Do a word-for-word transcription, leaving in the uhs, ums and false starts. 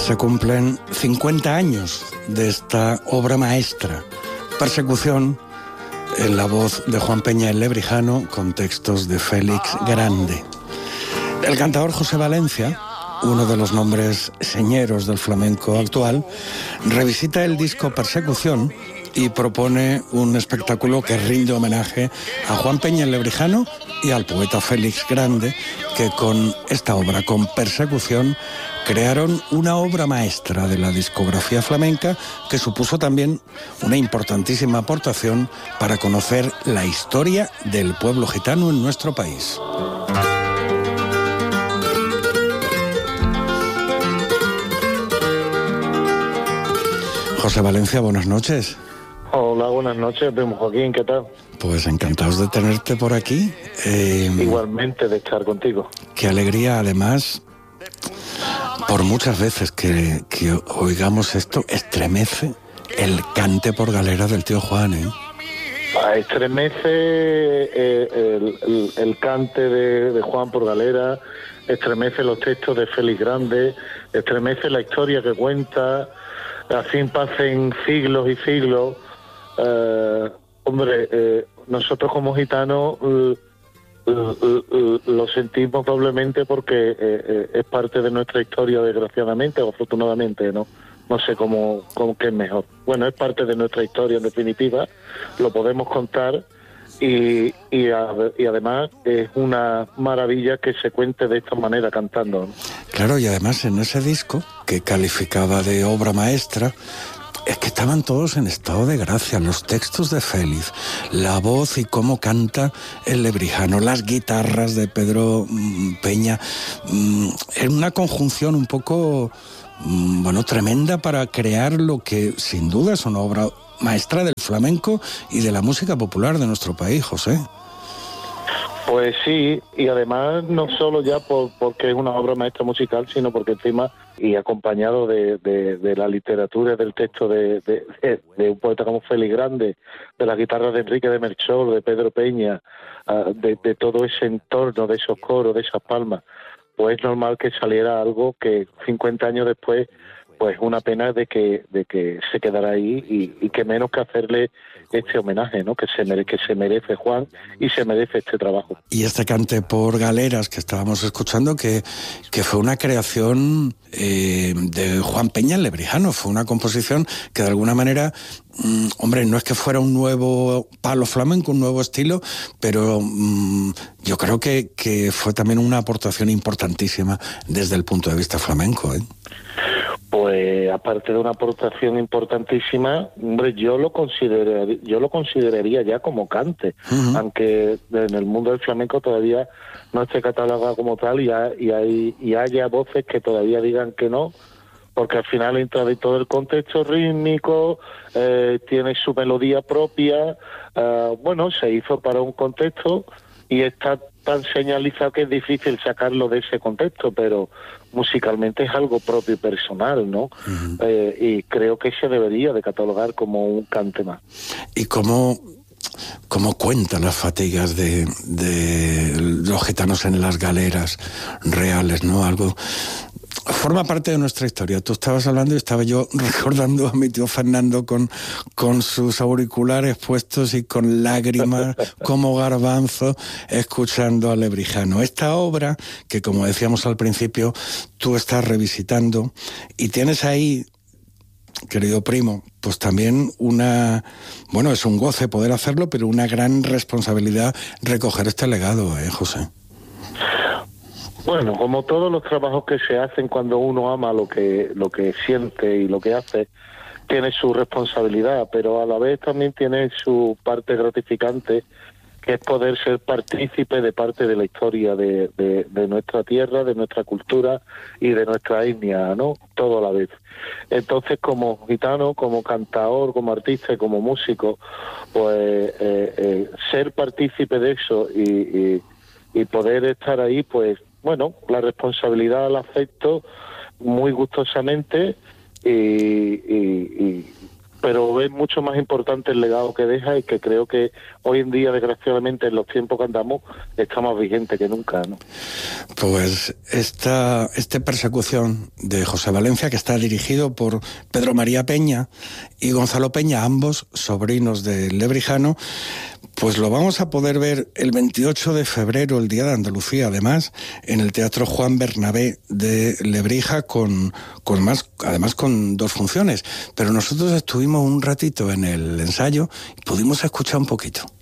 Se cumplen cincuenta años de esta obra maestra, Persecución, en la voz de Juan Peña el Lebrijano, con textos de Félix Grande. El cantador José Valencia, uno de los nombres señeros del flamenco actual, revisita el disco Persecución y propone un espectáculo que rinde homenaje a Juan Peña el Lebrijano y al poeta Félix Grande, que con esta obra, con Persecución, crearon una obra maestra de la discografía flamenca que supuso también una importantísima aportación para conocer la historia del pueblo gitano en nuestro país. José Valencia, buenas noches. Hola, buenas noches, primo Joaquín, ¿qué tal? Pues encantados de tenerte por aquí. Eh, Igualmente de estar contigo. Qué alegría, además, por muchas veces que, que oigamos esto, estremece el cante por galera del tío Juan, ¿eh? Estremece eh, el, el, el cante de, de Juan por galera, estremece los textos de Félix Grande, estremece la historia que cuenta, así pasen siglos y siglos. Uh, hombre, eh, nosotros como gitanos uh, uh, uh, uh, lo sentimos doblemente porque eh, eh, es parte de nuestra historia, desgraciadamente o afortunadamente, ¿no? No sé cómo, cómo qué es mejor. Bueno, es parte de nuestra historia en definitiva, lo podemos contar y, y, a, y además es una maravilla que se cuente de esta manera cantando, ¿no? Claro, y además en ese disco que calificaba de obra maestra, es que estaban todos en estado de gracia, los textos de Félix, la voz y cómo canta el Lebrijano, las guitarras de Pedro mmm, Peña, mmm, en una conjunción un poco, mmm, bueno, tremenda para crear lo que sin duda es una obra maestra del flamenco y de la música popular de nuestro país, José. Pues sí, y además no solo ya por, porque es una obra maestra musical, sino porque encima, y acompañado de, de, de la literatura, del texto de, de, de, de un poeta como Félix Grande, de las guitarras de Enrique de Melchor, de Pedro Peña, uh, de, de todo ese entorno, de esos coros, de esas palmas, pues es normal que saliera algo que cincuenta años después, pues una pena de que de que se quedara ahí y, y que menos que hacerle este homenaje, ¿no? Que se mere, que se merece Juan y se merece este trabajo. Y este cante por galeras que estábamos escuchando, que, que fue una creación eh, de Juan Peña el Lebrijano, fue una composición que de alguna manera, mmm, hombre, no es que fuera un nuevo palo flamenco, un nuevo estilo, pero mmm, yo creo que, que fue también una aportación importantísima desde el punto de vista flamenco, ¿eh? Pues aparte de una aportación importantísima, hombre, yo lo consideraría, yo lo consideraría ya como cante, uh-huh. Aunque en el mundo del flamenco todavía no esté catalogado como tal y, hay, y, hay, y haya voces que todavía digan que no, porque al final entra de todo el contexto rítmico, eh, tiene su melodía propia, eh, bueno, se hizo para un contexto y está tan señalizado que es difícil sacarlo de ese contexto, pero musicalmente es algo propio y personal, ¿no? Uh-huh. Eh, y creo que se debería de catalogar como un cante más. ¿Y cómo, cómo cuentan las fatigas de, de los gitanos en las galeras reales, ¿no? Algo... Forma parte de nuestra historia. Tú estabas hablando y estaba yo recordando a mi tío Fernando con, con sus auriculares puestos y con lágrimas como garbanzo escuchando al Lebrijano. Esta obra que, como decíamos al principio, tú estás revisitando y tienes ahí, querido primo, pues también una... Bueno, es un goce poder hacerlo, pero una gran responsabilidad recoger este legado, ¿eh, José? Bueno, como todos los trabajos que se hacen cuando uno ama lo que lo que siente y lo que hace, tiene su responsabilidad, pero a la vez también tiene su parte gratificante, que es poder ser partícipe de parte de la historia de, de, de nuestra tierra, de nuestra cultura y de nuestra etnia, ¿no? Todo a la vez. Entonces, como gitano, como cantador, como artista y como músico, pues eh, eh, ser partícipe de eso y, y, y poder estar ahí, pues bueno, la responsabilidad la acepto muy gustosamente y, y, y, pero es mucho más importante el legado que deja y que creo que hoy en día, desgraciadamente, en los tiempos que andamos, está más vigente que nunca, ¿no? Pues esta, esta persecución de José Valencia, que está dirigido por Pedro María Peña y Gonzalo Peña, ambos sobrinos del Lebrijano, pues lo vamos a poder ver el veintiocho de febrero, el Día de Andalucía, además, en el Teatro Juan Bernabé de Lebrija, con, con más, además con dos funciones. Pero nosotros estuvimos un ratito en el ensayo y pudimos escuchar un poquito.